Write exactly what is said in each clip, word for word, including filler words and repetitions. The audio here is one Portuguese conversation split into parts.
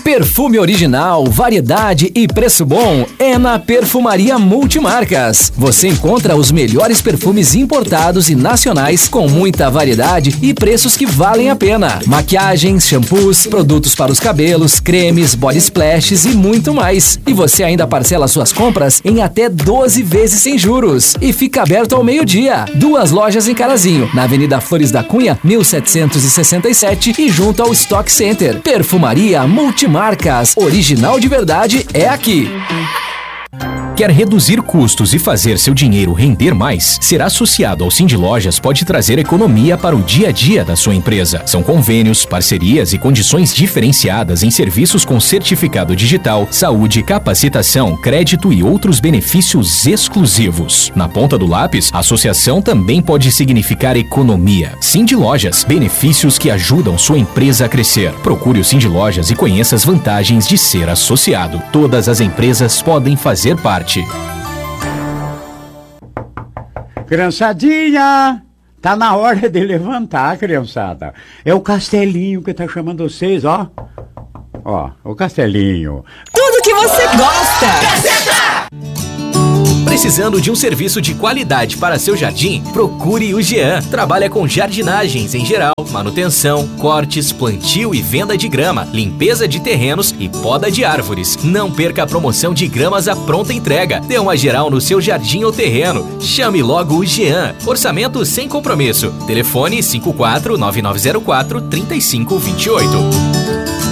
Perfume original, variedade e preço bom é na Perfumaria Multimarcas. Você encontra os melhores perfumes importados e nacionais com muita variedade e preços que valem a pena. Maquiagens, shampoos, produtos para os cabelos, cremes, body splashes e muito mais. E você ainda parcela suas compras em até doze vezes sem juros. E fica aberto ao meio-dia. Duas lojas em Carazinho, na Avenida Flores da Cunha, mil setecentos e sessenta e sete e junto ao Stock Center. Perfumaria Multimarcas. Marcas, original de verdade é aqui. Quer reduzir custos e fazer seu dinheiro render mais? Ser associado ao Cindy Lojas pode trazer economia para o dia a dia da sua empresa. São convênios, parcerias e condições diferenciadas em serviços com certificado digital, saúde, capacitação, crédito e outros benefícios exclusivos. Na ponta do lápis, a associação também pode significar economia. Cindy Lojas, benefícios que ajudam sua empresa a crescer. Procure o Cindy Lojas e conheça as vantagens de ser associado. Todas as empresas podem fazer parte. Criançadinha, tá na hora de levantar, criançada. É o Castelinho que tá chamando vocês, ó. Ó, o Castelinho. Tudo que você gosta. Gazeta! Precisando de um serviço de qualidade para seu jardim? Procure o Jean. Trabalha com jardinagens em geral, manutenção, cortes, plantio e venda de grama, limpeza de terrenos e poda de árvores. Não perca a promoção de gramas à pronta entrega. Dê uma geral no seu jardim ou terreno. Chame logo o Jean. Orçamento sem compromisso. Telefone cinco quatro nove nove zero quatro três cinco dois oito.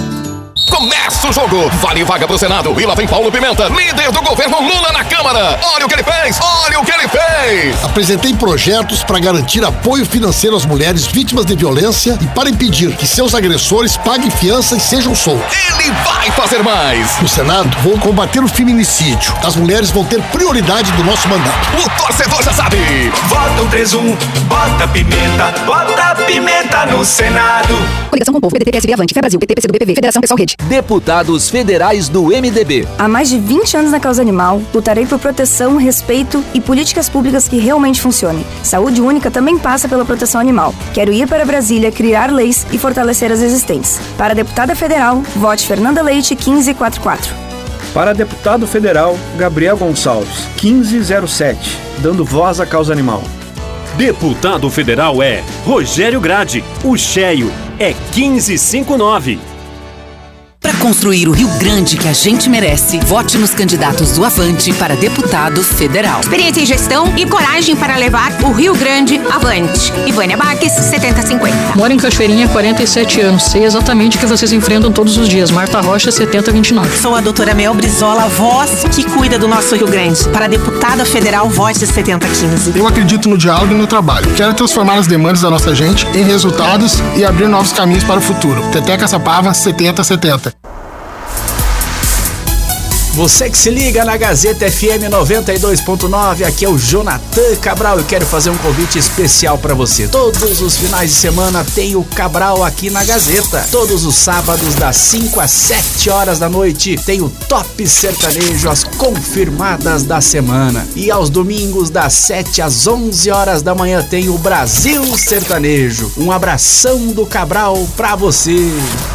Começa o jogo, vale vaga pro Senado e lá vem Paulo Pimenta, líder do governo Lula na Câmara. Olha o que ele fez, olha o que ele fez. Apresentei projetos para garantir apoio financeiro às mulheres vítimas de violência e para impedir que seus agressores paguem fiança e sejam soltos. Ele vai fazer mais. No Senado, vou combater o feminicídio. As mulheres vão ter prioridade do nosso mandato. O torcedor já sabe. Vota o três um, bota pimenta, bota pimenta no Senado. Coligação com o Povo, P D T, P S B, Avante, Fé Brasil, P T, P C do B, P V, Federação Pessoal Rede. Deputados federais do M D B. Há mais de vinte anos na causa animal, lutarei por proteção, respeito e políticas públicas que realmente funcionem. Saúde única também passa pela proteção animal. Quero ir para Brasília, criar leis e fortalecer as existentes. Para deputada federal, vote Fernanda Leite quinze quarenta e quatro. Para deputado federal, Gabriel Gonçalves, quinze zero sete, dando voz à causa animal. Deputado federal é Rogério Grade, o cheio é quinze cinquenta e nove. Para construir o Rio Grande que a gente merece, vote nos candidatos do Avante para deputado federal. Experiência em gestão e coragem para levar o Rio Grande avante. Ivânia Baques, setenta cinquenta. Moro em Cachoeirinha há quarenta e sete anos. Sei exatamente o que vocês enfrentam todos os dias. Marta Rocha, setenta vinte e nove. Sou a doutora Mel Brizola, voz que cuida do nosso Rio Grande. Para deputada federal, vote setenta quinze. Eu acredito no diálogo e no trabalho. Quero transformar as demandas da nossa gente em resultados e abrir novos caminhos para o futuro. Teté Caçapava, setenta setenta. Você que se liga na Gazeta F M noventa e dois ponto nove, aqui é o Jonathan Cabral e quero fazer um convite especial para você. Todos os finais de semana tem o Cabral aqui na Gazeta. Todos os sábados das cinco às sete horas da noite tem o Top Sertanejo, as confirmadas da semana. E aos domingos das sete às onze horas da manhã tem o Brasil Sertanejo. Um abração do Cabral pra você.